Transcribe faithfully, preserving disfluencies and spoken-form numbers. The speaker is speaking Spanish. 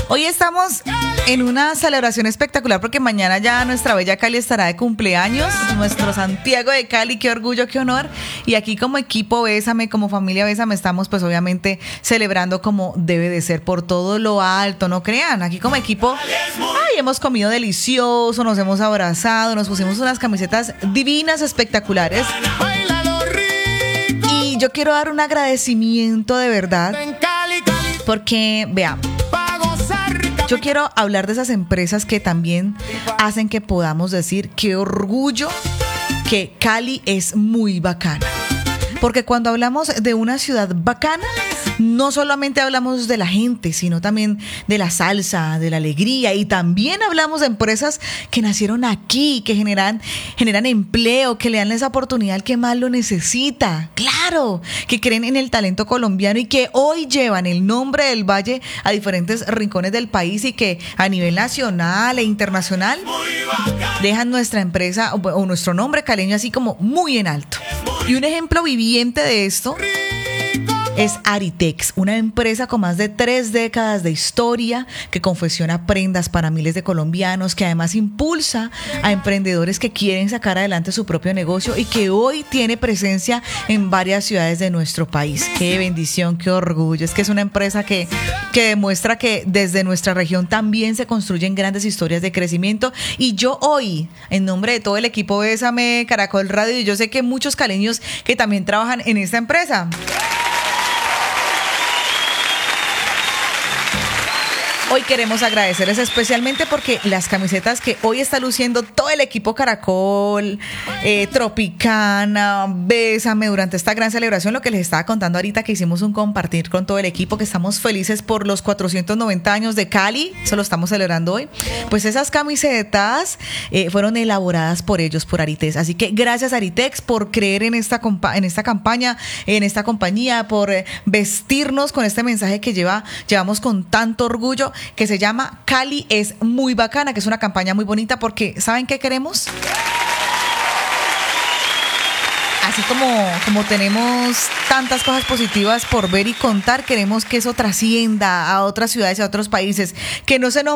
Hoy estamos en una celebración espectacular porque mañana ya nuestra bella Cali estará de cumpleaños, nuestro Santiago de Cali, qué orgullo, qué honor. Y aquí como equipo Bésame, como familia Bésame, estamos pues obviamente celebrando como debe de ser por todo lo alto, no crean, aquí como equipo, ay, hemos comido delicioso, nos hemos abrazado, nos pusimos unas camisetas divinas, espectaculares. Y yo quiero dar un agradecimiento de verdad porque, vean, yo quiero hablar de esas empresas que también hacen que podamos decir qué orgullo que Cali es muy bacana. Porque cuando hablamos de una ciudad bacana, no solamente hablamos de la gente, sino también de la salsa, de la alegría, y también hablamos de empresas que nacieron aquí, que generan, generan empleo, que le dan esa oportunidad al que más lo necesita. Claro, que creen en el talento colombiano y que hoy llevan el nombre del Valle a diferentes rincones del país y que a nivel nacional e internacional dejan nuestra empresa o, o nuestro nombre caleño así como muy en alto. Y un ejemplo viviente de esto es Aritex, una empresa con más de tres décadas de historia que confecciona prendas para miles de colombianos, que además impulsa a emprendedores que quieren sacar adelante su propio negocio y que hoy tiene presencia en varias ciudades de nuestro país. Qué bendición, qué orgullo. Es que es una empresa que, que demuestra que desde nuestra región también se construyen grandes historias de crecimiento. Y yo hoy, en nombre de todo el equipo Bésame, Caracol Radio, y yo sé que muchos caleños que también trabajan en esta empresa, hoy queremos agradecerles especialmente porque las camisetas que hoy está luciendo todo el equipo Caracol, eh, Tropicana, Bésame, durante esta gran celebración, lo que les estaba contando ahorita que hicimos un compartir con todo el equipo, que estamos felices por los cuatrocientos noventa años de Cali, eso lo estamos celebrando hoy, pues esas camisetas eh, fueron elaboradas por ellos, por Aritex. Así que gracias Aritex por creer en esta, compa- en esta campaña, en esta compañía, por eh, vestirnos con este mensaje que lleva, llevamos con tanto orgullo, que se llama Cali es muy bacana, que es una campaña muy bonita porque ¿saben qué queremos? Así como, como tenemos tantas cosas positivas por ver y contar, queremos que eso trascienda a otras ciudades y a otros países, que no se nos